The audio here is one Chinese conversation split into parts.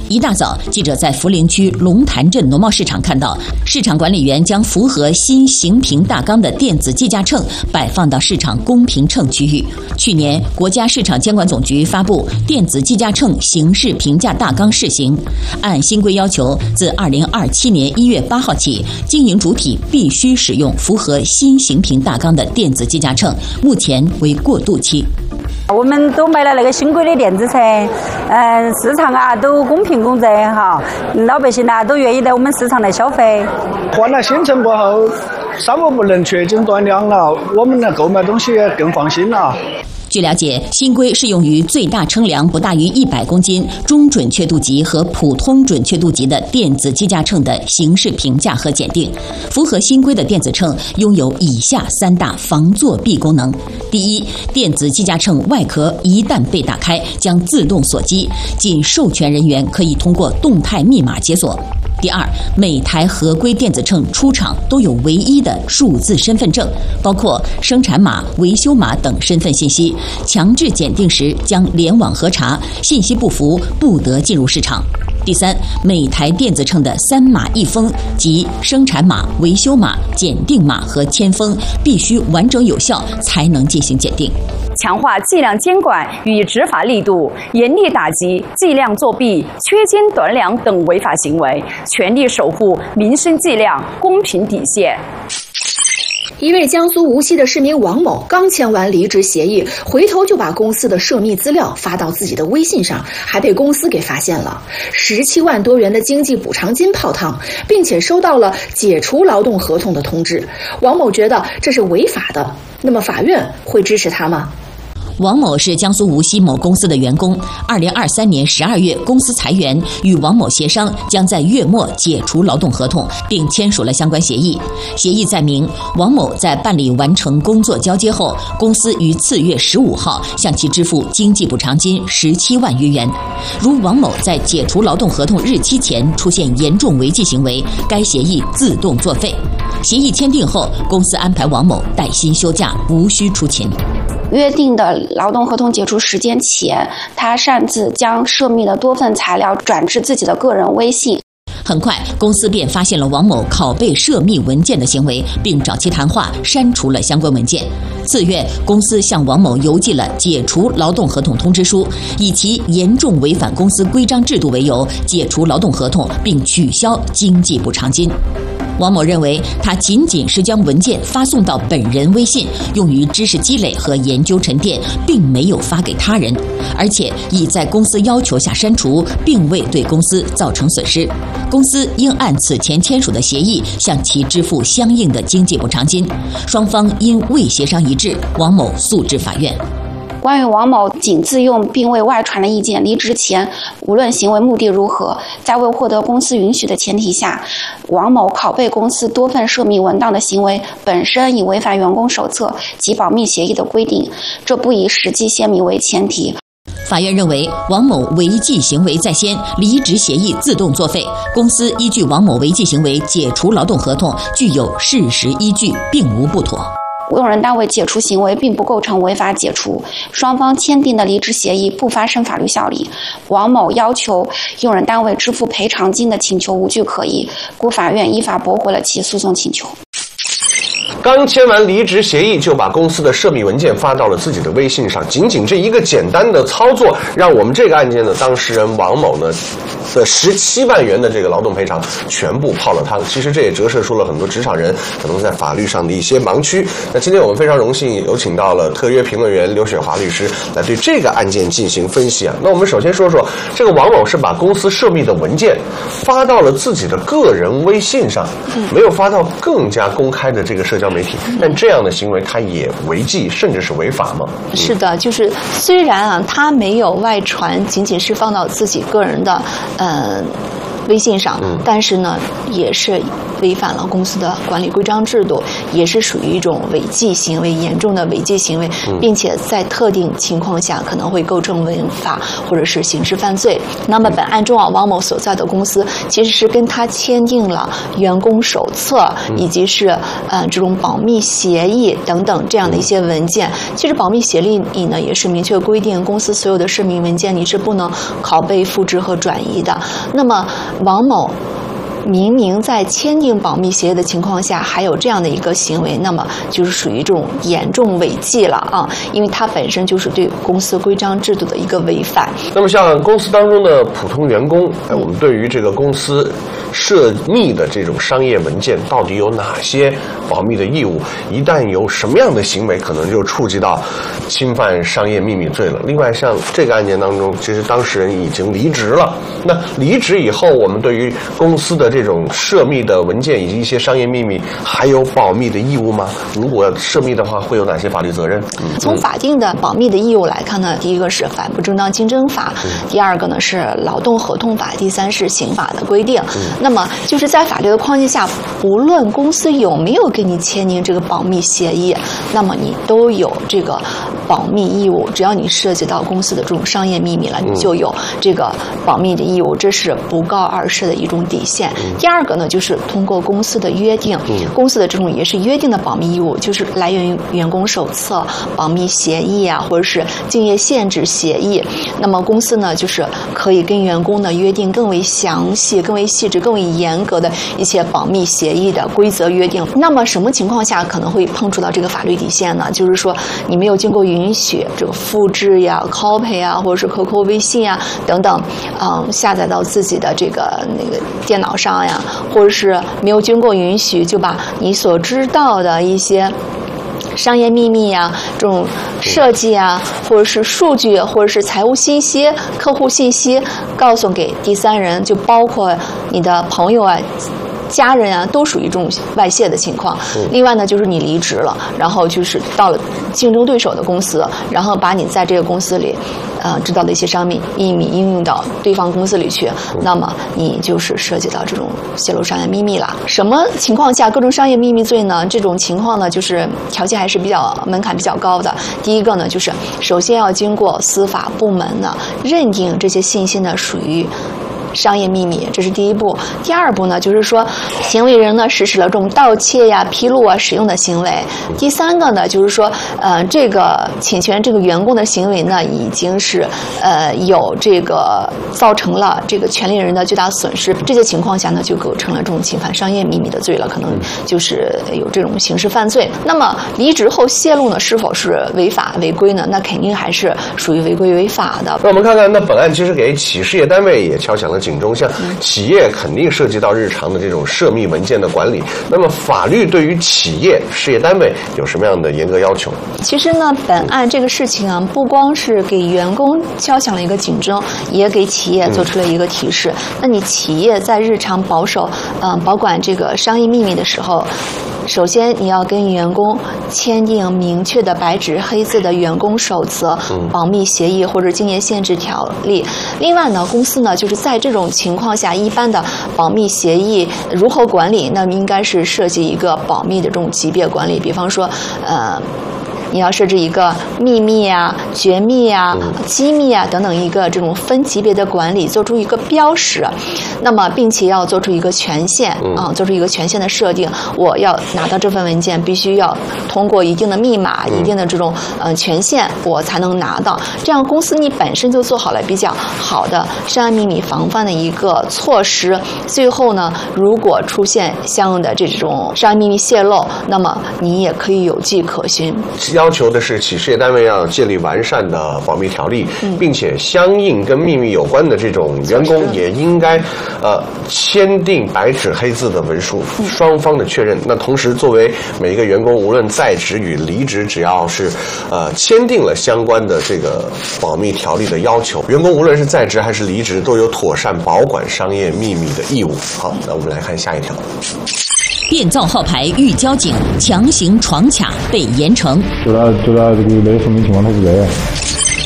一大早，记者在涪陵区龙潭镇农贸市场看到，市场管理员将符合新行评大纲的电子计价秤摆放到市场公平秤区域。去年，国家市场监管总局发布电子计价秤形势评价大纲试行，按新规要求，自2027年1月8号起，经营主体必须使用符合新行评大纲的电子计价秤，目前为过渡期。 我们都买了那个新规的电子秤，市场啊都公平公正哈，老百姓啊都愿意在我们市场来消费。 换了新秤过后，商务不能缺斤短两了，我们的购买东西更放心了。 据了解，新规适用于最大称量不大于100公斤、中准确度级和普通准确度级的电子计价秤的形势评价和检定。符合新规的电子秤拥有以下3大防作弊功能：第一，电子计价秤外壳一旦被打开，将自动锁机，仅授权人员可以通过动态密码解锁。第二，每台合规电子秤出厂都有唯一的数字身份证，包括生产码、维修码等身份信息，强制检定时将联网核查，信息不符不得进入市场。第三，每台电子秤的3码1封，即生产码、维修码、检定码和签封，必须完整有效才能进行检定。 强化计量监管与执法力度，严厉打击计量作弊、缺斤短两等违法行为，全力守护民生计量公平底线。 一位江苏无锡的市民王某刚签完离职协议，回头就把公司的涉密资料发到自己的微信上，还被公司给发现了，17万多元的经济补偿金泡汤，并且收到了解除劳动合同的通知。王某觉得这是违法的，那么法院会支持他吗？ 王某是江苏无锡某公司的员工。2023年12月，公司裁员，与王某协商，将在月末解除劳动合同，并签署了相关协议。协议载明，王某在办理完成工作交接后，公司于次月15号向其支付经济补偿金17万余元。如王某在解除劳动合同日期前出现严重违纪行为，该协议自动作废。协议签订后，公司安排王某带薪休假，无需出勤。 约定的劳动合同解除时间前，他擅自将涉密的多份材料转至自己的个人微信。 很快，公司便发现了王某拷贝涉密文件的行为，并找其谈话，删除了相关文件。次月，公司向王某邮寄了解除劳动合同通知书，以其严重违反公司规章制度为由，解除劳动合同并取消经济补偿金。王某认为，他仅仅是将文件发送到本人微信，用于知识积累和研究沉淀，并没有发给他人，而且已在公司要求下删除，并未对公司造成损失。公司应按此前签署的协议向其支付相应的经济补偿金。双方因未协商一致，王某诉至法院。 关于王某仅自用并未外传的意见，离职前无论行为目的如何，在未获得公司允许的前提下，王某拷贝公司多份涉密文档的行为本身已违反员工手册及保密协议的规定，这不以实际泄密为前提。 法院认为，王某违纪行为在先，离职协议自动作废，公司依据王某违纪行为解除劳动合同具有事实依据，并无不妥。 用人单位解除行为并不构成违法解除，双方签订的离职协议不发生法律效力。王某要求用人单位支付赔偿金的请求无据可依，故法院依法驳回了其诉讼请求。 刚签完离职协议就把公司的涉密文件发到了自己的微信上，仅仅这一个简单的操作，让我们这个案件的当事人王某呢的17万元的这个劳动赔偿全部泡了汤。其实这也折射出了很多职场人可能在法律上的一些盲区。那今天我们非常荣幸有请到了特约评论员刘雪华律师来对这个案件进行分析啊。那我们首先说说这个王某是把公司涉密的文件发到了自己的个人微信上，没有发到更加公开的这个社交媒体，但这样的行为它也违纪甚至是违法吗？ 是的，就是虽然啊他没有外传，仅仅是放到自己个人的微信上，但是呢，也是违反了公司的管理规章制度，也是属于一种违纪行为，严重的违纪行为，并且在特定情况下可能会构成违法或者是刑事犯罪。那么本案中啊，王某所在的公司其实是跟他签订了员工手册，以及是这种保密协议等等这样的一些文件。其实保密协议里呢，也是明确规定公司所有的涉密文件你是不能拷贝、复制和转移的。那么王某明明在签订保密协议的情况下还有这样的一个行为，那么就是属于这种严重违纪了啊，因为它本身就是对公司规章制度的一个违反。 那么像公司当中的普通员工，我们对于这个公司涉密的这种商业文件到底有哪些保密的义务？一旦有什么样的行为，可能就触及到侵犯商业秘密罪了。另外，像这个案件当中，其实当事人已经离职了，那离职以后，我们对于公司的这种涉密的文件以及一些商业秘密还有保密的义务吗？如果涉密的话，会有哪些法律责任？ 从法定的保密的义务来看呢，第一个是反不正当竞争法，第二个呢是劳动合同法，第三是刑法的规定。那么就是在法律的框架下，不论公司有没有跟你签订这个保密协议，那么你都有这个保密义务。只要你涉及到公司的这种商业秘密了，你就有这个保密的义务，这是不告而释的一种底线。第二个呢，就是通过公司的约定，公司的这种也是约定的保密义务，就是来源于员工手册、保密协议啊，或者是竞业限制协议。那么公司呢，就是可以跟员工呢约定更为详细、更为细致、更为严格的一些保密协议的规则约定。那么什么情况下可能会碰触到这个法律底线呢？就是说你没有经过允许，这个复制呀、copy 啊，或者是 QQ、微信啊等等，下载到自己的这个那个电脑上呀，或者是没有经过允许就把你所知道的一些商业秘密啊，这种设计啊，或者是数据，或者是财务信息、客户信息告诉给第三人，就包括你的朋友啊、家人啊，都属于这种外泄的情况。另外呢，就是你离职了，然后就是到了竞争对手的公司，然后把你在这个公司里知道的一些商业秘密应用到对方公司里去，那么你就是涉及到这种泄露商业秘密了。什么情况下构成商业秘密罪呢？这种情况呢，就是条件还是门槛比较高的。第一个呢，就是首先要经过司法部门呢认定这些信息呢属于商业秘密，这是第一步。第二步呢，就是说行为人呢实施了这种盗窃呀、披露啊、使用的行为。第三个呢，就是说这个侵权这个员工的行为呢，已经是有这个造成了这个权利人的巨大损失。这些情况下呢，就构成了这种侵犯商业秘密的罪了，可能就是有这种刑事犯罪。那么离职后泄露呢，是否是违法违规呢？那肯定还是属于违规违法的。 那我们看看，那本案其实给企事业单位也敲响了警钟，像企业肯定涉及到日常的这种涉密文件的管理，那么法律对于企业事业单位有什么样的严格要求？ 其实呢，本案这个事情啊，不光是给员工敲响了一个警钟，也给企业做出了一个提示。那你企业在日常保管这个商业秘密的时候，首先你要跟员工签订明确的白纸黑字的员工守则、保密协议或者竞业限制条例。另外呢，公司呢就是在这种情况下，一般的保密协议如何管理，那么应该是设计一个保密的这种级别管理，比方说你要设置一个秘密啊、绝密啊、机密啊等等一个这种分级别的管理，做出一个标识。那么并且要做出一个权限做出一个权限的设定。我要拿到这份文件，必须要通过一定的密码、一定的这种权限，我才能拿到。这样公司你本身就做好了比较好的商业秘密防范的一个措施。最后呢，如果出现相应的这种商业秘密泄露，那么你也可以有迹可循。 要求的是企事业单位要建立完善的保密条例，并且相应跟秘密有关的这种员工也应该签订白纸黑字的文书，双方的确认。那同时作为每一个员工，无论在职与离职，只要是签订了相关的这个保密条例的要求，员工无论是在职还是离职，都有妥善保管商业秘密的义务。好，那我们来看下一条。 变造号牌遇交警，强行闯卡被严惩。 就他这个那个说明情况他是这样。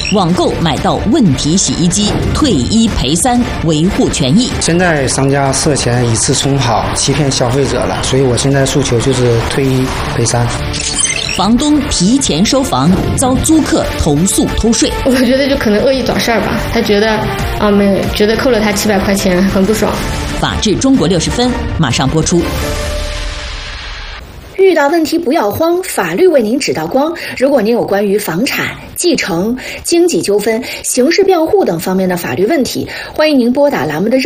网购买到问题洗衣机，退1赔3，维护权益。 现在商家涉嫌以次充好，欺骗消费者了，所以我现在诉求就是退1赔3。 房东提前收房，遭租客投诉偷税。 我觉得就可能恶意找事儿吧，他觉得觉得扣了他700块钱很不爽。 法治中国60分马上播出。 遇到问题不要慌，法律为您指道光。如果您有关于房产、继承、经济纠纷、刑事辩护等方面的法律问题，欢迎您拨打栏目的热